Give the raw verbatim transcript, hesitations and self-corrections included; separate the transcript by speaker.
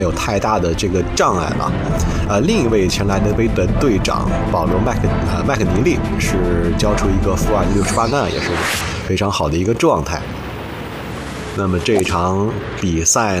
Speaker 1: 有太大的这个障碍了。呃，另一位前莱德威的队长保罗麦克呃麦克尼利是交出一个负二六十八难，也是非常好的一个状态。那么这场比赛